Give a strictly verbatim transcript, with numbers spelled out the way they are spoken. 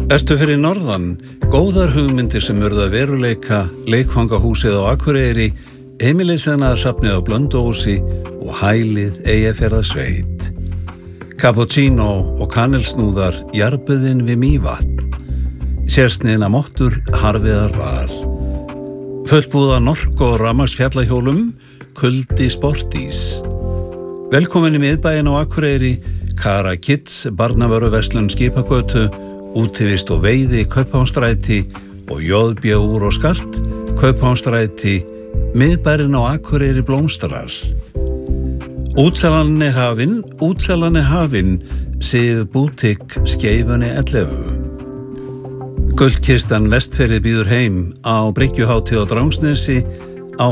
Ertu fyrir norðan, góðar hugmyndir sem urðu að veruleika, leikfangahúsið á Akureyri, heimilisleinaðarsafnið á Blönduósi og hælið Eyjafjarðarsveit. Cappuccino og kanelsnúðar jarðbuðin við Mývatn. Sérsniðna mottur Harviðar Val. Fullbúða nork og rafmagnsfjallahjólum, kuldi sportís. Velkomin í miðbæinn á Akureyri, Kara Kids, barnavöruverslun Skipagötu, útivist og veiði Kaupmannastræti og J B úr og skart, Kaupmannastræti, miðbærinn á Akureyri blómstrar. Útsalan er hafin, útsalan er hafin, Sif Bútik, Skeifunni ellefu. Gullkistan Vestfirði býður heim á Bryggjuhátíð á Drangsnesi